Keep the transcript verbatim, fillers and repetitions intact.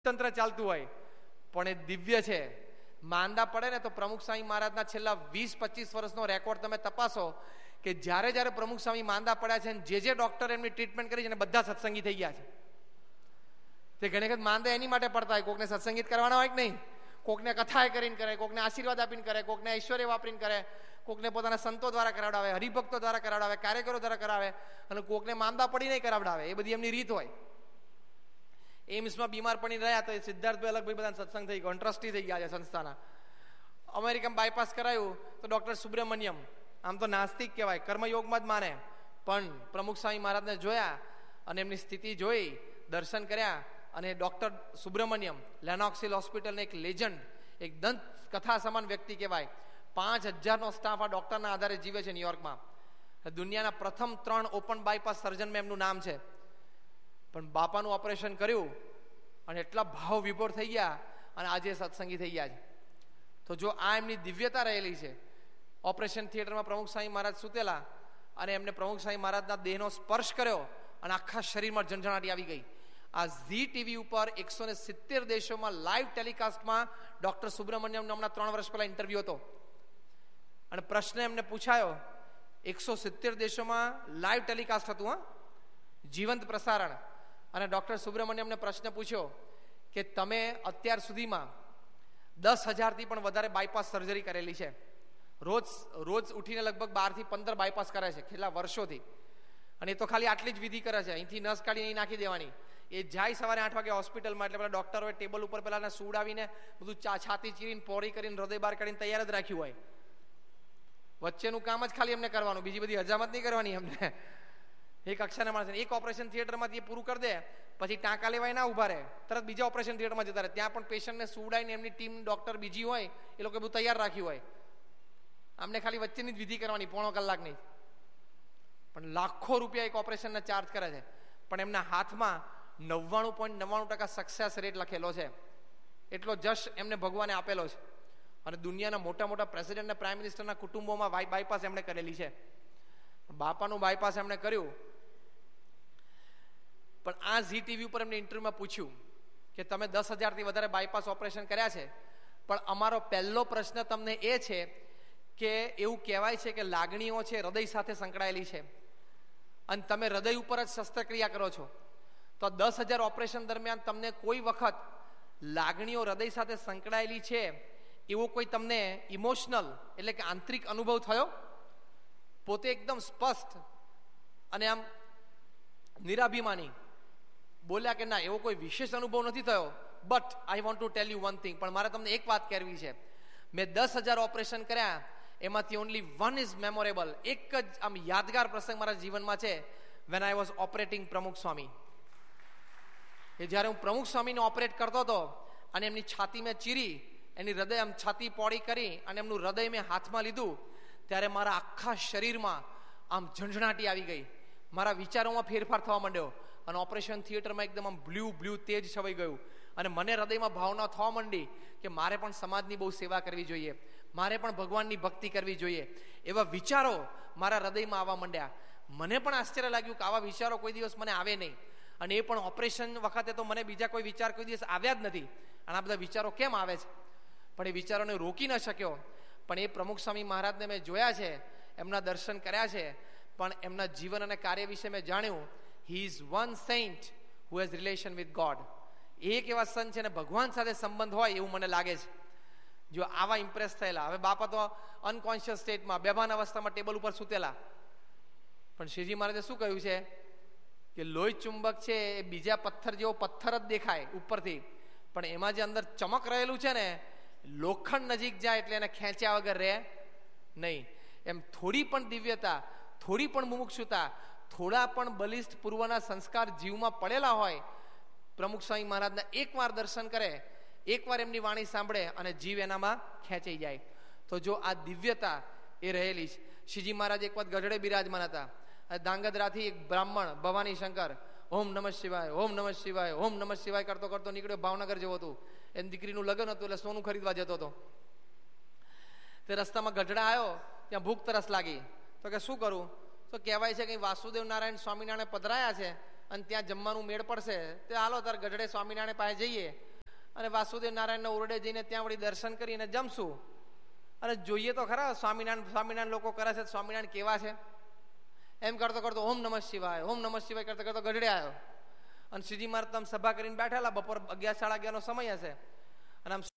તંત્ર ચાલતું હોય પણ એ દિવ્ય છે. માંદા પડે ને તો પ્રમુખ સ્વામી મહારાજના છેલ્લા વીસ પચીસ વર્ષનો રેકોર્ડ તમે તપાસો કે જ્યારે જ્યારે પ્રમુખ સ્વામી માંદા પડ્યા છે જે જે ડોક્ટર એમની ટ્રીટમેન્ટ કરી છે બધા સત્સંગી થઈ ગયા છે. તે ઘણી વખત માંદા એની માટે પડતા હોય, કોકને સત્સંગીત કરવાના હોય કે નહીં, કોકને કથાએ કરીને કરે, કોકને આશીર્વાદ આપીને કરે, કોકને ઐશ્વર્ય વાપરીને કરે, કોકને પોતાના સંતો દ્વારા કરાવડાવે, હરિભક્તો દ્વારા કરાવડાવે, કાર્યકરો દ્વારા કરાવે, અને કોકને માંદા પડી નહીં કરાવડાવે. એ બધી એમની રીત હોય. એમ્સમાં બીમાર પડીને રહ્યા તો સિદ્ધાર્થભાઈ અલગભાઈ બધા સત્સંગ થઈ ગયો, ટ્રસ્ટી થઈ ગયા છે સંસ્થાના. અમેરિકામાં બાયપાસ કરાયું તો ડોક્ટર સુબ્રમણ્યમ, આમ તો નાસ્તિક કહેવાય, કર્મયોગમાં જ માને, પણ પ્રમુખ સ્વામી મહારાજને જોયા અને એમની સ્થિતિ જોઈ, દર્શન કર્યા, અને ડોક્ટર સુબ્રમણ્યમ લેનોક્સિલ હોસ્પિટલને એક લેજન્ડ, એક દંત કથા સમાન વ્યક્તિ કહેવાય. પાંચ હજારનો સ્ટાફ આ ડોક્ટરના આધારે જીવે છે ન્યુયોર્કમાં. દુનિયાના પ્રથમ ત્રણ ઓપન બાયપાસ સર્જનમાં એમનું નામ છે. પણ બાપાનું ઓપરેશન કર્યું અને એટલા ભાવ વિભોર થઈ ગયા અને આજે સત્સંગી થઈ ગયા છે. તો જો આ એમની દિવ્યતા રહેલી છે. ઓપરેશન થિયેટરમાં પ્રમુખ સ્વામી મહારાજ સુતેલા અને એમને પ્રમુખ સ્વામી મહારાજના દેહનો સ્પર્શ કર્યો અને આખા શરીરમાં ઝંઝણાટી આવી ગઈ. આ ઝી ટીવી ઉપર એકસો ને સિત્તેર દેશોમાં લાઈવ ટેલિકાસ્ટમાં ડોક્ટર સુબ્રમણ્યમનો હમણાં ત્રણ વર્ષ પહેલા ઇન્ટરવ્યુ હતો અને પ્રશ્ન એમને પૂછાયો. એકસો સિત્તેર દેશોમાં લાઈવ ટેલિકાસ્ટ હતું, હા, જીવંત પ્રસારણ. અને ડોક્ટર સુબ્રમણ્યમને પ્રશ્ન પૂછ્યો કે તમે અત્યાર સુધીમાં દસ હજારથી પણ વધારે બાયપાસ સર્જરી કરેલી છે. રોજ રોજ ઉઠીને લગભગ બાર થી પંદર બાયપાસ કરે છે છેલ્લા વર્ષોથી. અને એ તો ખાલી આટલી જ વિધિ કરે છે, અહીંથી નસ કાઢી અહીં નાખી દેવાની. એ જાય સવારે આઠ વાગે હોસ્પિટલમાં, એટલે પેલા ડોક્ટરોએ ટેબલ ઉપર પેલા સુવડાવીને બધું છાતી ચીરીને પોરી કરીને હૃદય બહાર કાઢીને તૈયાર જ રાખ્યું હોય. વચ્ચેનું કામ જ ખાલી એમને કરવાનું, બીજી બધી હજામત નહીં કરવાની એમને. એક અક્ષરના માણસ એક ઓપરેશન થિયેટરમાંથી એ પૂરું કરી દે, પછી ટાંકા લેવાય ના ઉભા રહે, તરત બીજા ઓપરેશન થિયેટરમાં જતા રહે. ત્યાં પણ પેશન્ટને સુવડાવીને એમની ટીમ ડોક્ટર બીજી હોય, એ લોકો બધું તૈયાર રાખ્યું હોય. અમને ખાલી વચ્ચેની જ વિધિ કરવાની પોણો કલાકની, પણ લાખો રૂપિયા એક ઓપરેશનના ચાર્જ કરે છે. પણ એમના હાથમાં નવ્વાણું પોઈન્ટ નવ્વાણું ટકા સક્સેસ રેટ લખેલો છે. એટલો જશ એમને ભગવાને આપેલો છે. અને દુનિયાના મોટા મોટા પ્રેસિડેન્ટ અને પ્રાઇમ મિનિસ્ટરના કુટુંબોમાં બાયપાસ એમણે કરેલી છે. બાપાનું બાયપાસ એમણે કર્યું. પણ આ ઝી ટીવી ઉપર એમને ઇન્ટરવ્યુમાં પૂછ્યું કે તમે દસ હજારથી વધારે બાયપાસ ઓપરેશન કર્યા છે, પણ અમારો પહેલો પ્રશ્ન તમને એ છે કે એવું કહેવાય છે કે લાગણીઓ છે હૃદય સાથે સંકળાયેલી છે અને તમે હૃદય ઉપર જ શસ્ત્રક્રિયા કરો છો. તો દસ હજાર ઓપરેશન દરમિયાન તમને કોઈ વખત લાગણીઓ હૃદય સાથે સંકળાયેલી છે એવો કોઈ તમને ઇમોશનલ એટલે કે આંતરિક અનુભવ થયો? પોતે એકદમ સ્પષ્ટ અને આમ નિરાભિમાની બોલ્યા કે ના, એવો કોઈ વિશેષ અનુભવ નથી થયો, but I want to tell you one thing, પણ મારે તમને એક વાત કહેવી છે. મેં દસ હજાર ઓપરેશન કર્યા, એમાંથી ઓનલી વન ઇઝ મેમોરેબલ. એક જ આમ યાદગાર પ્રસંગ મારા જીવનમાં છે, વેન આઈ વોઝ ઓપરેટિંગ પ્રમુખ સ્વામી. એ જ્યારે હું પ્રમુખ સ્વામીને ઓપરેટ કરતો હતો અને એમની છાતી મેં ચીરી, એની હૃદય આમ છાતી પોળી કરી અને એમનું હૃદય મેં હાથમાં લીધું, ત્યારે મારા આખા શરીરમાં આમ ઝંઝણાટી આવી ગઈ. મારા વિચારોમાં ફેરફાર થવા માંડ્યો અને ઓપરેશન થિયેટરમાં એકદમ આમ બ્લુ બ્લુ તેજ છવાઈ ગયું. અને મને હૃદયમાં ભાવના થવા માંડી કે મારે પણ સમાજની બહુ સેવા કરવી જોઈએ, મારે પણ ભગવાનની ભક્તિ કરવી જોઈએ. એવા વિચારો મારા હૃદયમાં આવવા માંડ્યા. મને પણ આશ્ચર્ય લાગ્યું કે આવા વિચારો કોઈ દિવસ મને આવે નહીં, અને એ પણ ઓપરેશન વખતે તો મને બીજા કોઈ વિચાર કોઈ દિવસ આવ્યા જ નથી. અને આ બધા વિચારો કેમ આવે છે? પણ એ વિચારોને રોકી ન શક્યો. પણ એ પ્રમુખ સ્વામી મહારાજને મેં જોયા છે, એમના દર્શન કર્યા છે, પણ એમના જીવન અને કાર્ય વિશે મેં જાણ્યું. He is one Saint who has relation with God. એક એવા સંત છે ને ભગવાન સાથે સંબંધ હોય એવું મને લાગે છે. જો આવા ઇમ્પ્રેસ થયેલા. હવે બાપા તો અનકોન્શિયસ સ્ટેટમાં બેભાન અવસ્થામાં ટેબલ ઉપર સૂતેલા, પણ શ્રીજી મહારાજે શું કહ્યું છે કે લોહી ચુંબક છે એ બીજા પથ્થર જેવો પથ્થર જ દેખાય ઉપરથી, પણ એમાં જે અંદર ચમક રહેલું છે ને, લોખંડ નજીક જાય એટલે એને ખેંચ્યા વગર રહે નહીં. એમ થોડી પણ દિવ્યતા, થોડી પણ મુમુક્ષુતા, થોડા પણ બલિષ્ઠ પૂર્વના સંસ્કાર જીવમાં પડેલા હોય, પ્રમુખ સ્વામી મહારાજના એકવાર દર્શન કરે, એકવાર એમની વાણી સાંભળે અને જીવ એનામાં ખેંચાઈ જાય. તો જો આ દિવ્યતા એ રહેલી છે. શ્રીજી મહારાજ એક વખત ગઢડે બિરાજમાન હતા. ધાંગધ્રાથી એક બ્રાહ્મણ ભવાની શંકર ઓમ નમઃ શિવાય, ઓમ નમઃ શિવાય, ઓમ નમઃ શિવાય કરતો કરતો નીકળ્યો. ભાવનગર જેવો હતું, એની દીકરીનું લગ્ન હતું એટલે સોનું ખરીદવા જતો હતો. તે રસ્તામાં ગઢડા આવ્યો, ત્યાં ભૂખ તરસ લાગી. તો કે શું કરું? તો કહેવાય છે કે વાસુદેવ નારાયણ સ્વામિનારાયણ પધરાયા છે અને ત્યાં જમવાનું મેળ પડશે, તે હાલો તાર ગઢડે સ્વામિનારાયણ પાસે જઈએ અને વાસુદેવ નારાયણના ઓરડે જઈને ત્યાં વળી દર્શન કરીને જમશું. અને જોઈએ તો ખરા સ્વામિનારાયણ સ્વામિનારાયણ લોકો કરે છે, સ્વામિનારાયણ કેવા છે. એમ કરતો કરતો ઓમ નમઃ શિવાય ઓમ નમઃ શિવાય કરતો કરતો ગઢડે આવ્યો. અને શ્રીજી મહારાજ તમે સભા કરીને બેઠેલા, બપોર અગિયાર સાડા અગિયારનો સમય હશે. અને આમ